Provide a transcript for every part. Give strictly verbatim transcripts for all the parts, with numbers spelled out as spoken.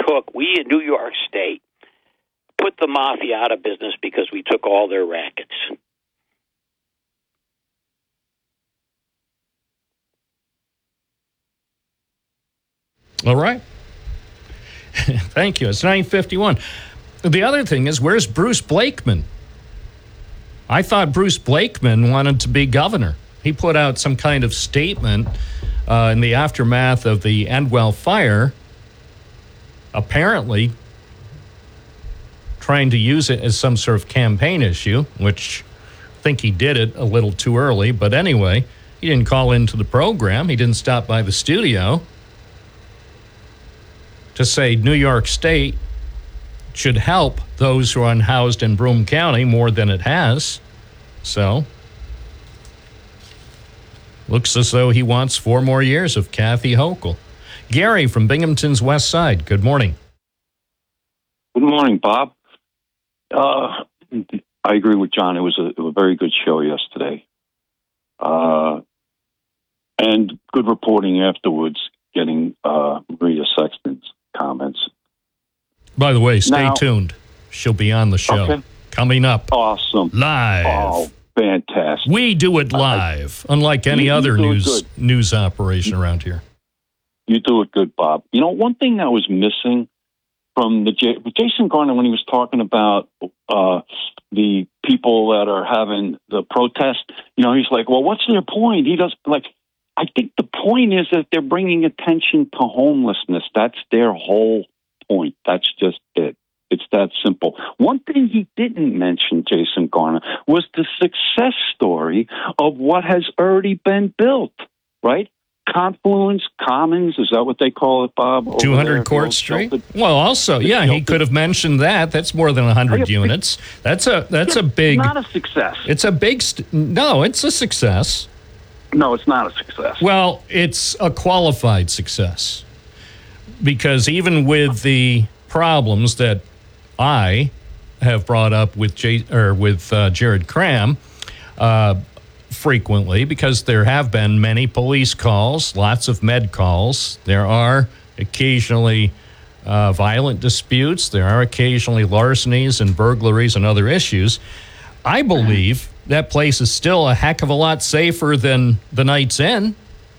Cook, we in New York State put the mafia out of business because we took all their rackets. All right. Thank you. It's nine fifty-one. The other thing is, where's Bruce Blakeman? I thought Bruce Blakeman wanted to be governor. He put out some kind of statement uh, in the aftermath of the Endwell fire, apparently trying to use it as some sort of campaign issue, which I think he did it a little too early. But anyway, he didn't call into the program. He didn't stop by the studio to say New York State should help those who are unhoused in Broome County more than it has. So, looks as though he wants four more years of Kathy Hochul. Gary from Binghamton's West Side, good morning. Good morning, Bob. Uh, I agree with John. It was a, a very good show yesterday. Uh, and good reporting afterwards, getting uh, Maria Sexton's comments. By the way, stay now, tuned. She'll be on the show. Okay. Coming up. Awesome. Live. Oh, fantastic. We do it live, I, unlike any you, other you news news operation around here. You do it good, Bob. You know, one thing that was missing from the J- Jason Garner when he was talking about uh, the people that are having the protest, you know, he's like, well, what's their point? He does like, I think the point is that they're bringing attention to homelessness. That's their whole point. That's just it. It's that simple. One thing he didn't mention, Jason Garner, was the success story of what has already been built, right? Confluence Commons, is that what they call it, Bob? two hundred Court Street? Sheltered. Well, also, yeah, he could have mentioned that. That's more than one hundred units. That's a that's a big... It's not a success. It's a big... St- no, it's a success. No, it's not a success. Well, it's a qualified success. Because even with the problems that I have brought up with J- or with uh, Jared Cram uh, frequently, because there have been many police calls, lots of med calls. There are occasionally uh, violent disputes. There are occasionally larcenies and burglaries and other issues. I believe that place is still a heck of a lot safer than the Knights Inn.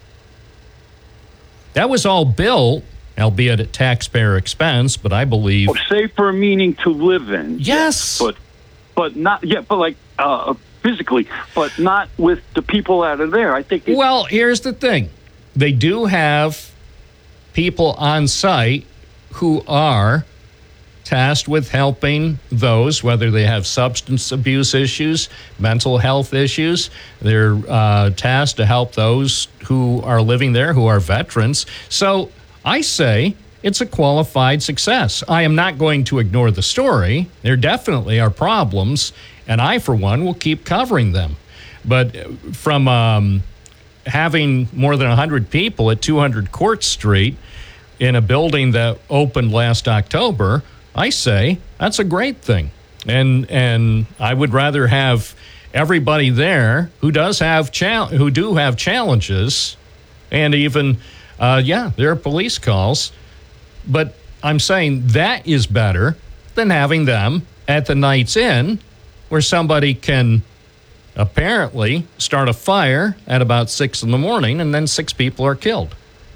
That was all built, albeit at taxpayer expense, but I believe... Oh, safer meaning to live in. Yes. But but not, yeah, but like uh, physically, but not with the people that are there. I think... Well, here's the thing. They do have people on site who are tasked with helping those, whether they have substance abuse issues, mental health issues. They're uh, tasked to help those who are living there, who are veterans. So I say it's a qualified success. I am not going to ignore the story. There definitely are problems, and I, for one, will keep covering them. But from um, having more than one hundred people at two hundred Court Street in a building that opened last October, I say that's a great thing. And and I would rather have everybody there who does have chal- who do have challenges, and even, uh, yeah, there are police calls. But I'm saying that is better than having them at the Knights Inn, where somebody can apparently start a fire at about six in the morning, and then six people are killed.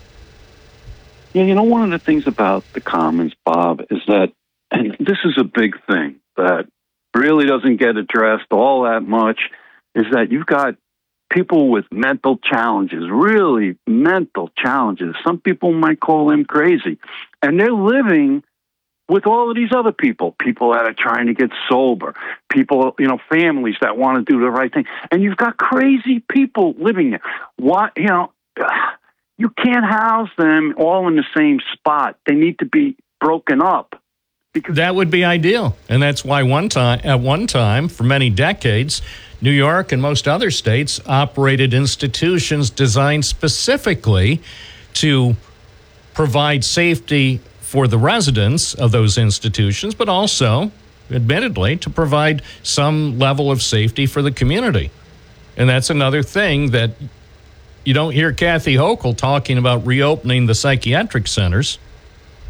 Yeah, you know, one of the things about the Commons, Bob, is that, and this is a big thing that really doesn't get addressed all that much, is that you've got people with mental challenges, really mental challenges. Some people might call them crazy. And they're living with all of these other people, people that are trying to get sober, people, you know, families that want to do the right thing. And you've got crazy people living there. What, you know, you can't house them all in the same spot. They need to be broken up. Because that would be ideal. And that's why one time, at one time, for many decades, New York and most other states operated institutions designed specifically to provide safety for the residents of those institutions, but also, admittedly, to provide some level of safety for the community. And that's another thing that you don't hear Kathy Hochul talking about reopening the psychiatric centers.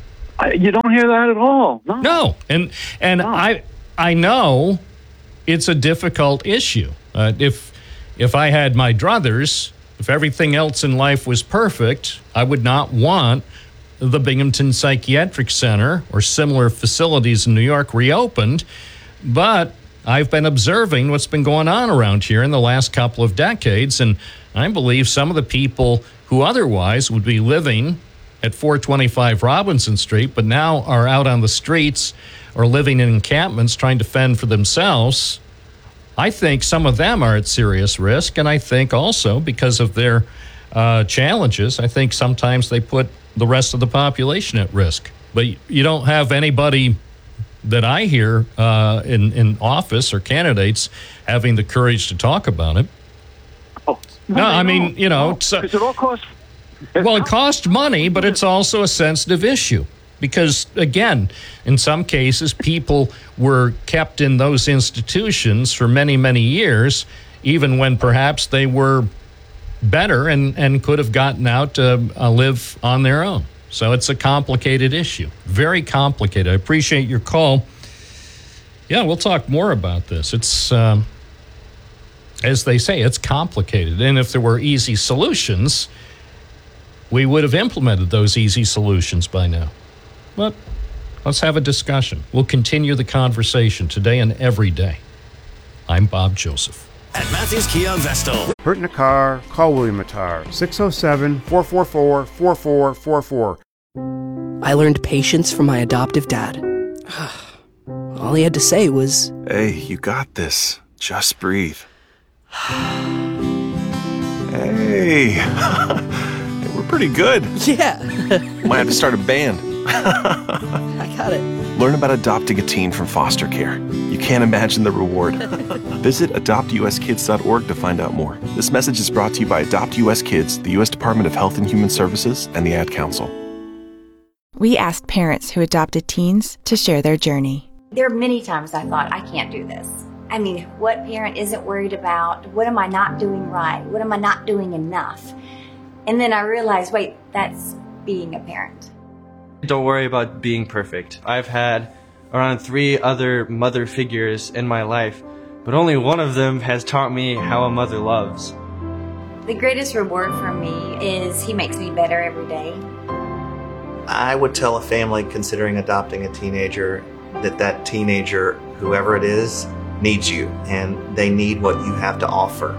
I, you don't hear that at all. No. No, and and No. I I know it's a difficult issue. Uh, if if I had my druthers, if everything else in life was perfect, I would not want the Binghamton Psychiatric Center or similar facilities in New York reopened. But I've been observing what's been going on around here in the last couple of decades, and I believe some of the people who otherwise would be living at four twenty-five Robinson Street, but now are out on the streets or living in encampments trying to fend for themselves, I think some of them are at serious risk. And I think also because of their uh, challenges, I think sometimes they put the rest of the population at risk. But you don't have anybody that I hear uh, in, in office or candidates having the courage to talk about it. Oh, No, I mean, you know, so, because it all costs. well, it costs money, but it's also a sensitive issue. Because, again, in some cases, people were kept in those institutions for many, many years, even when perhaps they were better and, and could have gotten out to uh, live on their own. So it's a complicated issue, very complicated. I appreciate your call. Yeah, we'll talk more about this. It's, um, as they say, it's complicated. And if there were easy solutions, we would have implemented those easy solutions by now. But let's have a discussion. We'll continue the conversation today and every day. I'm Bob Joseph. At Matthews Kia Vestal. Hurt in a car? Call William Attar. six oh seven, four four four, four four four four. I learned patience from my adoptive dad. All he had to say was, "Hey, you got this. Just breathe." Hey, we're pretty good. yeah, Might have to start a band. I got it. Learn about adopting a teen from foster care. You can't imagine the reward. Visit adopt u s kids dot org to find out more. This message is brought to you by Adopt U S Kids, the U S Department of Health and Human Services, and the Ad Council. We asked parents who adopted teens to share their journey. There are many times I thought, I can't do this. I mean, what parent isn't worried about? What am I not doing right? What am I not doing enough? And then I realized, wait, that's being a parent. Don't worry about being perfect. I've had around three other mother figures in my life, but only one of them has taught me how a mother loves. The greatest reward for me is he makes me better every day. I would tell a family considering adopting a teenager that that teenager, whoever it is, needs you, and they need what you have to offer.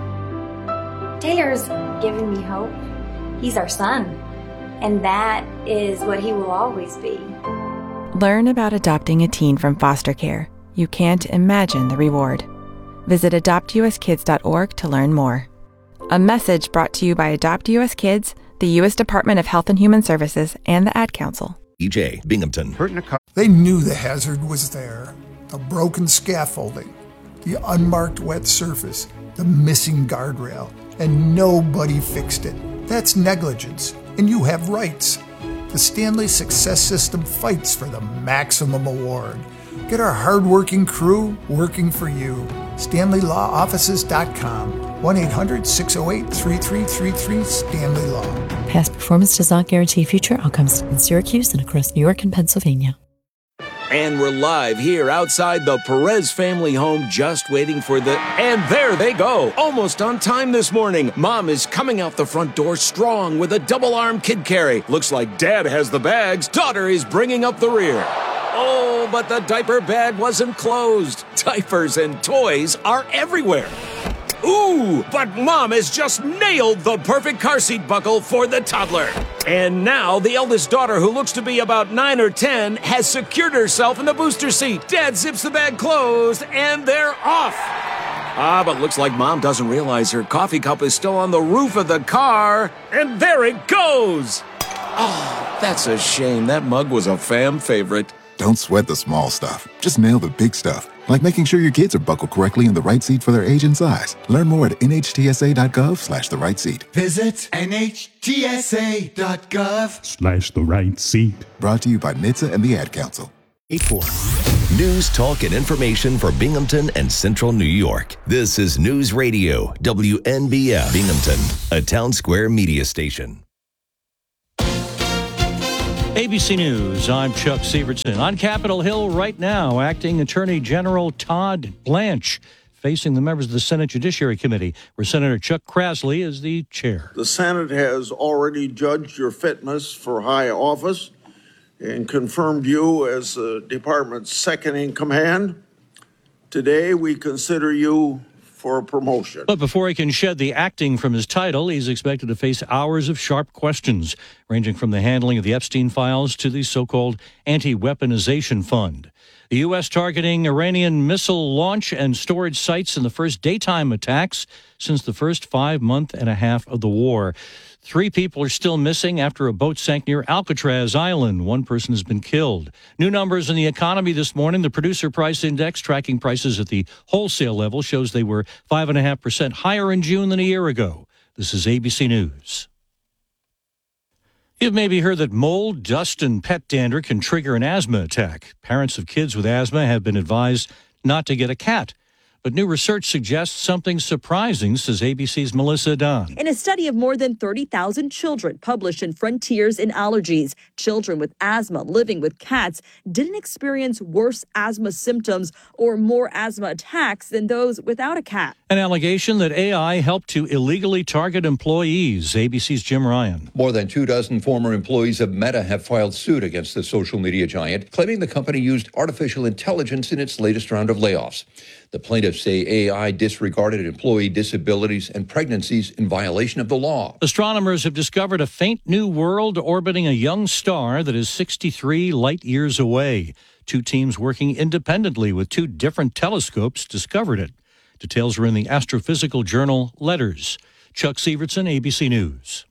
Taylor's given me hope. He's our son, and that is what he will always be. Learn about adopting a teen from foster care. You can't imagine the reward. Visit adopt u s kids dot org to learn more. A message brought to you by Adopt U S Kids, the U S Department of Health and Human Services, and the Ad Council. E J, Binghamton. Hurt in a car. They knew the hazard was there. The broken scaffolding, the unmarked wet surface, the missing guardrail, and nobody fixed it. That's negligence, and you have rights. The Stanley Success System fights for the maximum award. Get our hardworking crew working for you. stanley law offices dot com. one eight hundred, six oh eight, three three three three, Stanley Law. Past performance does not guarantee future outcomes in Syracuse and across New York and Pennsylvania. And we're live here outside the Perez family home, just waiting for the... And there they go, almost on time this morning. Mom is coming out the front door strong with a double-arm kid carry. Looks like Dad has the bags. Daughter is bringing up the rear. Oh, but the diaper bag wasn't closed. Diapers and toys are everywhere. Ooh, but Mom has just nailed the perfect car seat buckle for the toddler. And now the eldest daughter, who looks to be about nine or ten, has secured herself in the booster seat. Dad zips the bag closed, and they're off. Ah, but looks like Mom doesn't realize her coffee cup is still on the roof of the car. And there it goes. Oh, that's a shame. That mug was a fam favorite. Don't sweat the small stuff. Just nail the big stuff. Like making sure your kids are buckled correctly in the right seat for their age and size. Learn more at N H T S A dot gov slash the right seat. Visit N H T S A dot gov Slash the right seat. Brought to you by N H T S A and the Ad Council. eight four. News, talk, and information for Binghamton and Central New York. This is News Radio, W N B F Binghamton, a Town Square media station. A B C News, I'm Chuck Sievertson. On Capitol Hill right now, Acting Attorney General Todd Blanche facing the members of the Senate Judiciary Committee, where Senator Chuck Grassley is the chair. The Senate has already judged your fitness for high office and confirmed you as the department's second in command. Today, we consider you for a promotion. But before he can shed the acting from his title, he's expected to face hours of sharp questions, ranging from the handling of the Epstein files to the so-called anti-weaponization fund. The U S targeting Iranian missile launch and storage sites in the first daytime attacks since the first five month and a half of the war. Three people are still missing after a boat sank near Alcatraz Island. One person has been killed. New numbers in the economy this morning. The producer price index, tracking prices at the wholesale level, shows they were five point five percent higher in June than a year ago. This is A B C News. You've maybe heard that mold, dust, and pet dander can trigger an asthma attack. Parents of kids with asthma have been advised not to get a cat. But new research suggests something surprising, says A B C's Melissa Dunn. In a study of more than thirty thousand children published in Frontiers in Allergies, children with asthma living with cats didn't experience worse asthma symptoms or more asthma attacks than those without a cat. An allegation that A I helped to illegally target employees. A B C's Jim Ryan. More than two dozen former employees of Meta have filed suit against the social media giant, claiming the company used artificial intelligence in its latest round of layoffs. The plaintiffs say A I disregarded employee disabilities and pregnancies in violation of the law. Astronomers have discovered a faint new world orbiting a young star that is sixty-three light years away. Two teams working independently with two different telescopes discovered it. Details are in the astrophysical journal Letters. Chuck Sievertson, A B C News.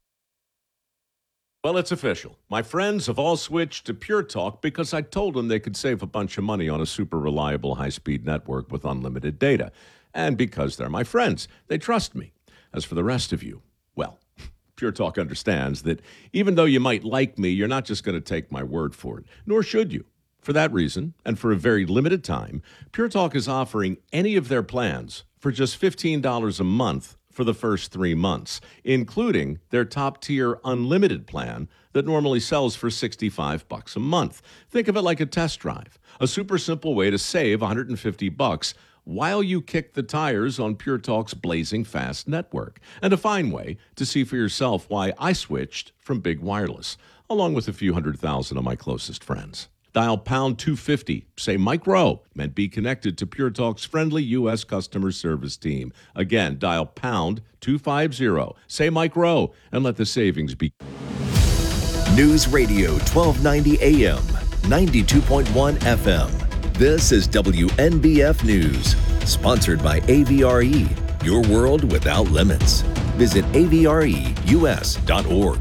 Well, it's official. My friends have all switched to Pure Talk because I told them they could save a bunch of money on a super reliable high-speed network with unlimited data. And because they're my friends, they trust me. As for the rest of you, well, Pure Talk understands that even though you might like me, you're not just going to take my word for it, nor should you. For that reason, and for a very limited time, Pure Talk is offering any of their plans for just fifteen dollars a month for the first three months, including their top-tier unlimited plan that normally sells for sixty-five bucks a month. Think of it like a test drive, a super simple way to save one hundred fifty bucks while you kick the tires on Pure Talk's blazing fast network, and a fine way to see for yourself why I switched from Big Wireless, along with a few hundred thousand of my closest friends. Dial pound two fifty, say Mike Rowe, and be connected to Pure Talk's friendly U S customer service team. Again, dial pound two fifty, say Mike Rowe, and let the savings be. News Radio twelve ninety A M, ninety-two point one F M. This is W N B F News, sponsored by A V R E, your world without limits. Visit A V R E U S dot org.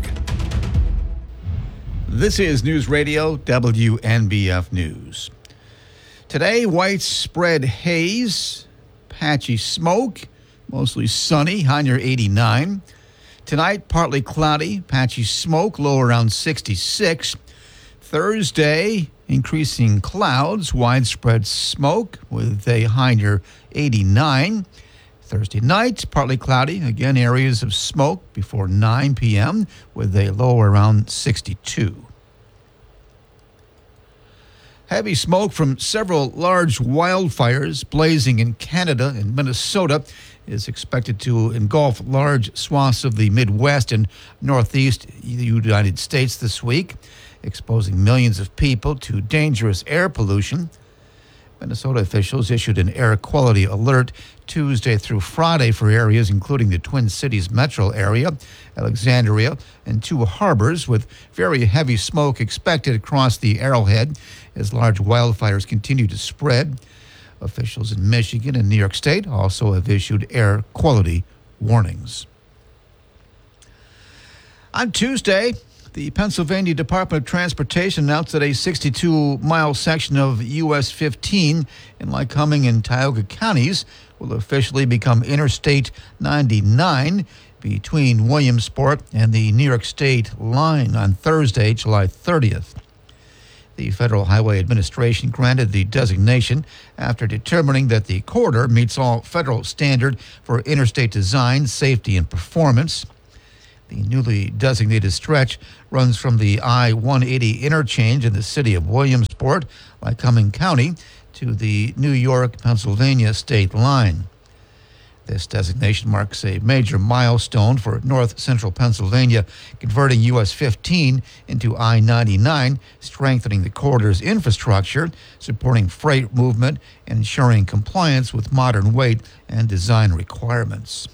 This is News Radio W N B F News. Today, widespread haze, patchy smoke, mostly sunny, high near eighty-nine. Tonight, partly cloudy, patchy smoke, low around sixty-six. Thursday, increasing clouds, widespread smoke with a high near eighty-nine. Thursday night, partly cloudy, again areas of smoke before nine p.m. with a low around sixty-two. Heavy smoke from several large wildfires blazing in Canada and Minnesota is expected to engulf large swaths of the Midwest and Northeast United States this week, exposing millions of people to dangerous air pollution. Minnesota officials issued an air quality alert Tuesday through Friday for areas including the Twin Cities metro area, Alexandria, and two harbors, with very heavy smoke expected across the Arrowhead as large wildfires continue to spread. Officials in Michigan and New York State also have issued air quality warnings. On Tuesday, the Pennsylvania Department of Transportation announced that a sixty-two mile section of U S fifteen in Lycoming and Tioga counties will officially become Interstate ninety-nine between Williamsport and the New York State line on Thursday, July thirtieth. The Federal Highway Administration granted the designation after determining that the corridor meets all federal standard for interstate design, safety, and performance. The newly designated stretch runs from the I one eighty interchange in the city of Williamsport, Lycoming County, to the New York-Pennsylvania state line. This designation marks a major milestone for north-central Pennsylvania, converting U S fifteen into I ninety-nine, strengthening the corridor's infrastructure, supporting freight movement, and ensuring compliance with modern weight and design requirements.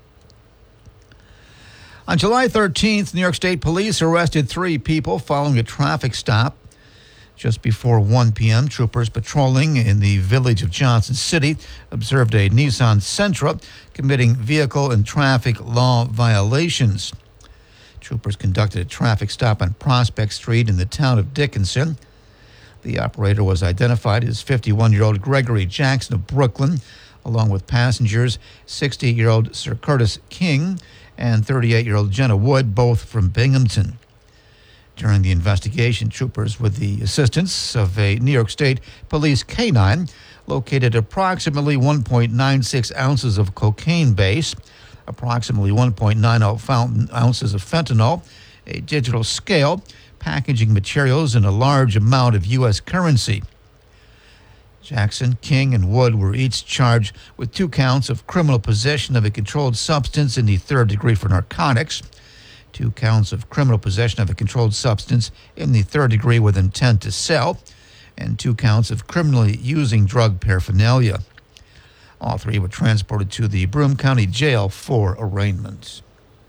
On July thirteenth, New York State Police arrested three people following a traffic stop. Just before one p.m., troopers patrolling in the village of Johnson City observed a Nissan Sentra committing vehicle and traffic law violations. Troopers conducted a traffic stop on Prospect Street in the town of Dickinson. The operator was identified as fifty-one-year-old Gregory Jackson of Brooklyn, along with passengers sixty-year-old Sir Curtis King and thirty-eight-year-old Jenna Wood, both from Binghamton. During the investigation, troopers, with the assistance of a New York State Police canine, located approximately one point nine six ounces of cocaine base, approximately one point nine zero ounces of fentanyl, a digital scale, packaging materials, and a large amount of U S currency. Jackson, King, and Wood were each charged with two counts of criminal possession of a controlled substance in the third degree for narcotics, two counts of criminal possession of a controlled substance in the third degree with intent to sell, and two counts of criminally using drug paraphernalia. All three were transported to the Broome County Jail for arraignment.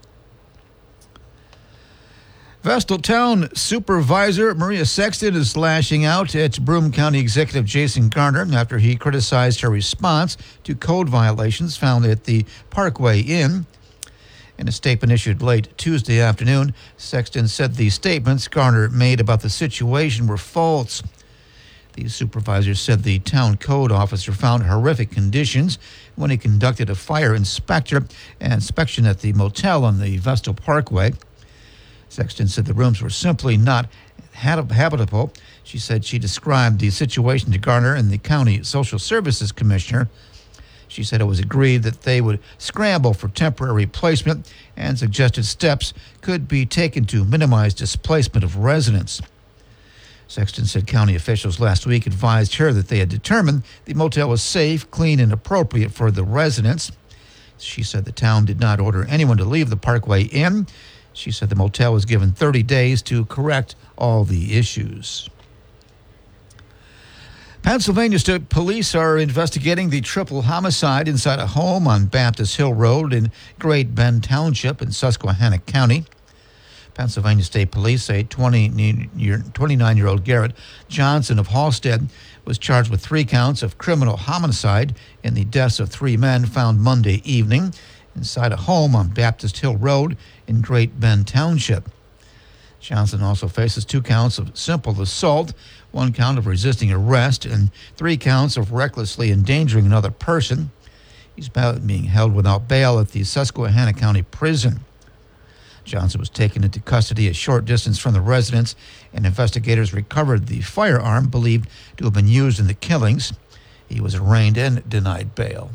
Vestal Town Supervisor Maria Sexton is lashing out at Broome County Executive Jason Garner after he criticized her response to code violations found at the Parkway Inn. In a statement issued late Tuesday afternoon, Sexton said the statements Garner made about the situation were false. The supervisor said the town code officer found horrific conditions when he conducted a fire inspector inspection at the motel on the Vestal Parkway. Sexton said the rooms were simply not habitable. She said she described the situation to Garner and the county social services commissioner. She said it was agreed that they would scramble for temporary placement and suggested steps could be taken to minimize displacement of residents. Sexton said county officials last week advised her that they had determined the motel was safe, clean, and appropriate for the residents. She said the town did not order anyone to leave the Parkway Inn. She said the motel was given thirty days to correct all the issues. Pennsylvania State Police are investigating the triple homicide inside a home on Baptist Hill Road in Great Bend Township in Susquehanna County. Pennsylvania State Police say twenty-nine-year-old Garrett Johnson of Halstead was charged with three counts of criminal homicide in the deaths of three men found Monday evening inside a home on Baptist Hill Road in Great Bend Township. Johnson also faces two counts of simple assault, one count of resisting arrest, and three counts of recklessly endangering another person. He's being held without bail at the Susquehanna County Prison. Johnson was taken into custody a short distance from the residence, and investigators recovered the firearm believed to have been used in the killings. He was arraigned and denied bail.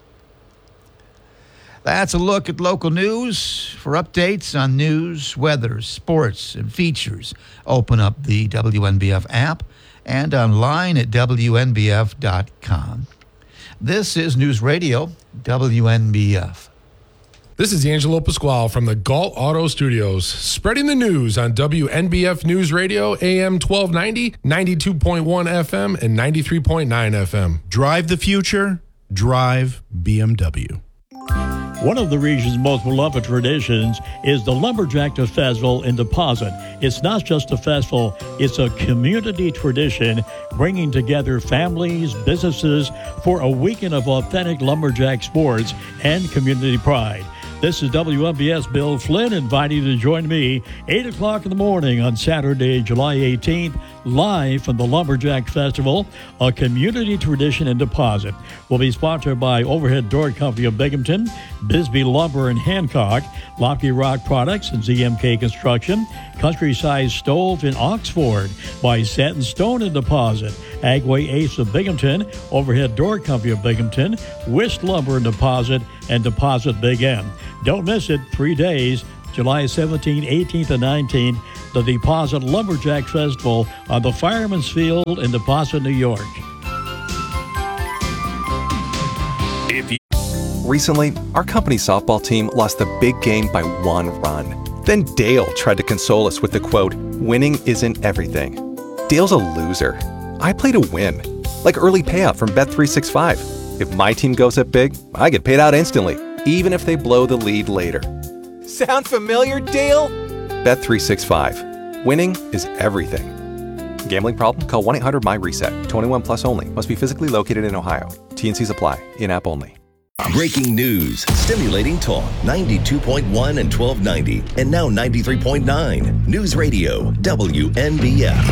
That's a look at local news. For updates on news, weather, sports, and features, open up the W N B F app and online at W N B F dot com. This is News Radio W N B F. This is Angelo Pasquale from the Galt Auto Studios, spreading the news on W N B F News Radio, A M twelve ninety, ninety-two point one F M, and ninety-three point nine F M. Drive the future, drive B M W. One of the region's most beloved traditions is the Lumberjack Festival in Deposit. It's not just a festival, it's a community tradition bringing together families, businesses for a weekend of authentic lumberjack sports and community pride. This is W N B S Bill Flynn inviting you to join me eight o'clock in the morning on Saturday, July eighteenth, live from the Lumberjack Festival, a community tradition in Deposit. Will be sponsored by Overhead Door Company of Binghamton, Bisbee Lumber in Hancock, Lofty Rock Products and Z M K Construction, Countryside Stove in Oxford, by Set and Stone in Deposit, Agway Ace of Binghamton, Overhead Door Company of Binghamton, Wist Lumber in Deposit, and Deposit Big M. Don't miss it. Three days, July seventeenth, eighteenth, and nineteenth, the Deposit Lumberjack Festival on the Fireman's Field in Deposit, New York. If you- Recently, our company softball team lost the big game by one run. Then Dale tried to console us with the quote, "Winning isn't everything." Dale's a loser. I play to win. Like early payout from Bet three sixty-five. If my team goes up big, I get paid out instantly, even if they blow the lead later. Sound familiar, Dale? Bet three sixty-five. Winning is everything. Gambling problem? Call one eight hundred M Y reset. twenty-one plus only. Must be physically located in Ohio. T N Cs apply. In-app only. Breaking news, stimulating talk, ninety-two point one and twelve ninety, and now ninety-three point nine. News Radio, W N B F.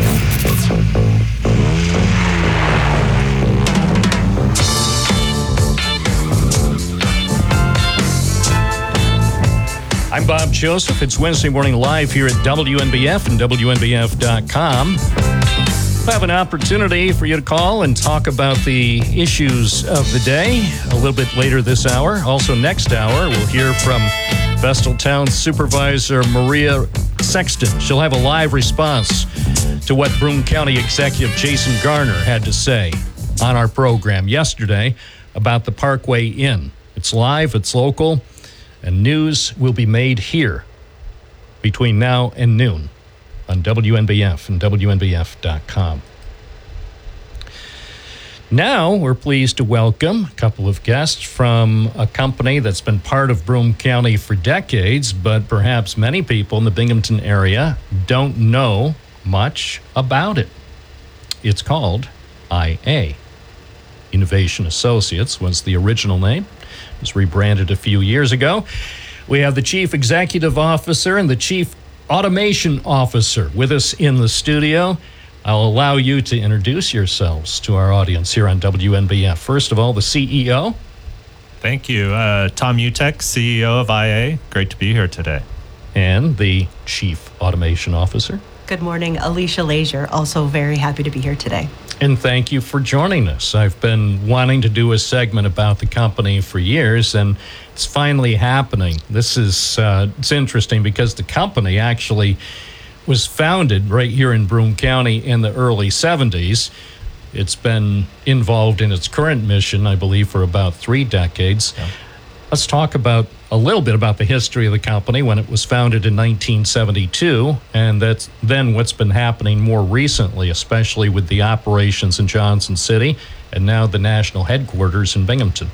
I'm Bob Joseph. It's Wednesday Morning Live here at W N B F and W N B F dot com. We'll have an opportunity for you to call and talk about the issues of the day a little bit later this hour. Also, next hour, we'll hear from Vestal Town Supervisor Maria Sexton. She'll have a live response to what Broome County Executive Jason Garner had to say on our program yesterday about the Parkway Inn. It's live, it's local, and news will be made here between now and noon on W N B F and W N B F dot com. Now we're pleased to welcome a couple of guests from a company that's been part of Broome County for decades, but perhaps many people in the Binghamton area don't know much about it. It's called I A. Innovation Associates was the original name. It was rebranded a few years ago. We have the Chief Executive Officer and the Chief Automation Officer with us in the studio. I'll allow you to introduce yourselves to our audience here on W N B F. First of all, the C E O. Thank you. Uh, Tom Utek, C E O of I A. Great to be here today. And the Chief Automation Officer. Good morning, Alicia Lazier. Also very happy to be here today. And thank you for joining us. I've been wanting to do a segment about the company for years, and it's finally happening. This is uh, it's interesting because the company actually was founded right here in Broome County in the early seventies. It's been involved in its current mission, I believe, for about three decades. Yeah. Let's talk about a little bit about the history of the company when it was founded in nineteen seventy-two, and that's then what's been happening more recently, especially with the operations in Johnson City and now the national headquarters in Binghamton.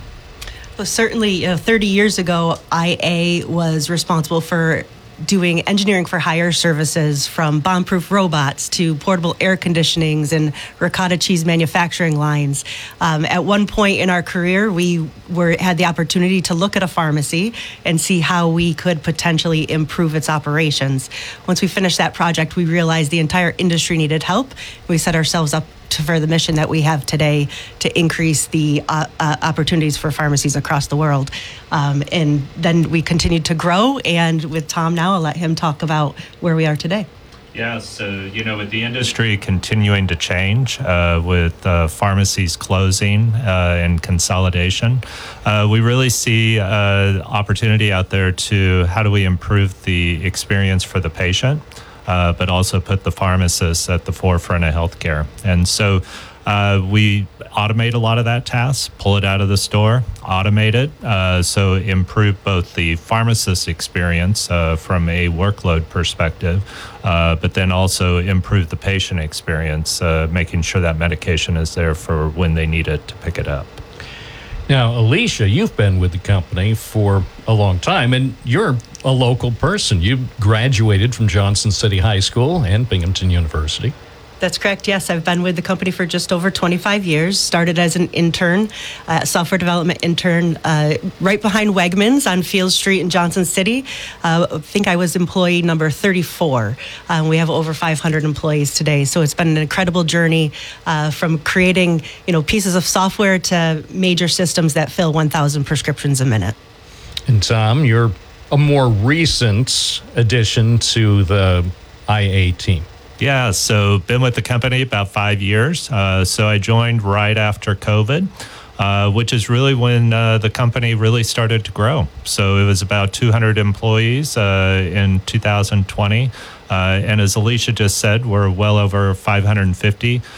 Well, certainly uh, thirty years ago, I A was responsible for doing engineering for hire services, from bomb-proof robots to portable air conditionings and ricotta cheese manufacturing lines. Um, at one point in our career, we were had the opportunity to look at a pharmacy and see how we could potentially improve its operations. Once we finished that project, we realized the entire industry needed help. We set ourselves up to, for the mission that we have today to increase the uh, uh, opportunities for pharmacies across the world. Um, and then we continued to grow, and with Tom now, I'll let him talk about where we are today. Yeah, so, you know, with the industry continuing to change, uh, with uh, pharmacies closing uh, and consolidation, uh, we really see uh, opportunity out there to how do we improve the experience for the patient, uh, but also put the pharmacists at the forefront of healthcare. And so uh, we automate a lot of that task, pull it out of the store, automate it, uh, so improve both the pharmacist experience uh, from a workload perspective, uh, but then also improve the patient experience, uh, making sure that medication is there for when they need it to pick it up. Now, Alicia, you've been with the company for a long time, and you're a local person. You graduated from Johnson City High School and Binghamton University. That's correct. Yes, I've been with the company for just over twenty-five years. Started as an intern, uh, software development intern, uh, right behind Wegmans on Field Street in Johnson City. Uh, I think I was employee number thirty-four. Um, we have over five hundred employees today, so it's been an incredible journey uh, from creating, you know, pieces of software to major systems that fill one thousand prescriptions a minute. And Tom, you're a more recent addition to the I A team. Yeah, so been with the company about five years. Uh, so I joined right after COVID. uh, which is really when uh, the company really started to grow. So it was about two hundred employees uh, in two thousand twenty. Uh, and as Alicia just said, we're well over five hundred fifty